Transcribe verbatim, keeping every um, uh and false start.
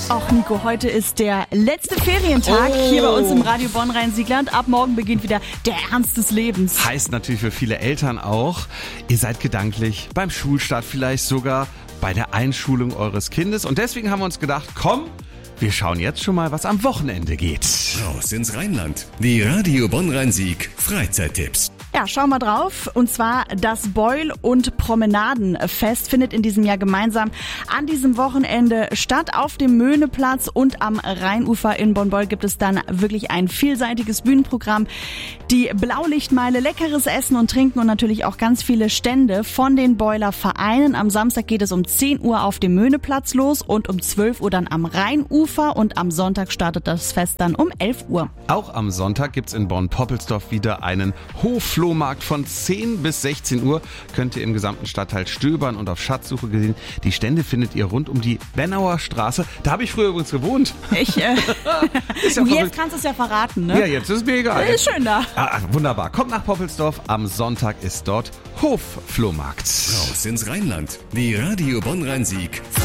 Auch Nico, heute ist der letzte Ferientag Oh. hier bei uns im Radio Bonn-Rhein-Siegland. Ab morgen beginnt wieder der Ernst des Lebens. Heißt natürlich für viele Eltern auch, ihr seid gedanklich beim Schulstart, vielleicht sogar bei der Einschulung eures Kindes. Und deswegen haben wir uns gedacht, komm, wir schauen jetzt schon mal, was am Wochenende geht. Raus ins Rheinland. Die Radio Bonn-Rhein-Sieg Freizeittipps. Ja, schau mal drauf. Und zwar das Beul- und Promenadenfest findet in diesem Jahr gemeinsam an diesem Wochenende statt. Auf dem Möhneplatz und am Rheinufer in Bonn-Beul gibt es dann wirklich ein vielseitiges Bühnenprogramm. Die Blaulichtmeile, leckeres Essen und Trinken und natürlich auch ganz viele Stände von den Beuler Vereinen. Am Samstag geht es um zehn Uhr auf dem Möhneplatz los und um zwölf Uhr dann am Rheinufer. Und am Sonntag startet das Fest dann um elf Uhr. Auch am Sonntag gibt's in Bonn-Poppelsdorf wieder einen Hofflohmarkt von zehn bis sechzehn Uhr. Könnt ihr im gesamten Stadtteil stöbern und auf Schatzsuche gehen. Die Stände findet ihr rund um die Bennauer Straße. Da habe ich früher übrigens gewohnt. Ich, äh, Ist ja jetzt verrückt. kannst du es ja verraten, ne? Ja, jetzt ist mir egal. Ist schön da. Ah, wunderbar. Kommt nach Poppelsdorf. Am Sonntag ist dort Hofflohmarkt. Raus ins Rheinland. Die Radio Bonn-Rhein-Sieg